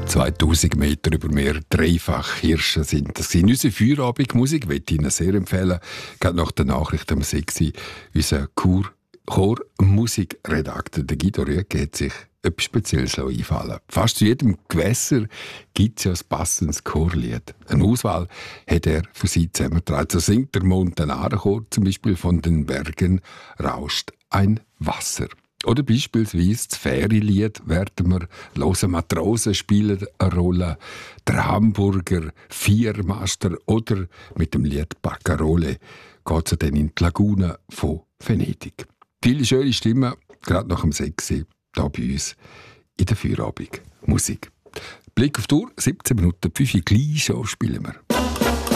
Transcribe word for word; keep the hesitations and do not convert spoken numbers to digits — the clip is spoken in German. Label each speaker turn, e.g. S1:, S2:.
S1: zweitausend Meter über Meer, dreifach Hirsche sind das. In unserer Feierabendmusik möchte ich Ihnen sehr empfehlen, gerade nach der Nachricht am sechs Uhr, unser Chor, Chor-Musikredakteur Guido Rüegg hat sich etwas Spezielles einfallen. Fast zu jedem Gewässer gibt es ja ein passendes Chorlied. Eine Auswahl hat er für sie zusammengetragen. So singt der Montanara-Chor zum Beispiel von den Bergen rauscht ein Wasser. Oder beispielsweise das Fährilied werden wir hören. Matrosen spielen eine Rolle. Der Hamburger Viermaster oder mit dem Lied Barcarole geht es dann in die Lagune von Venedig. Viele schöne Stimmen, gerade nach dem sechs Uhr, hier bei uns in der Feierabend Musik. Blick auf die Uhr, siebzehn Minuten, fünf Uhr, gleich schon spielen wir.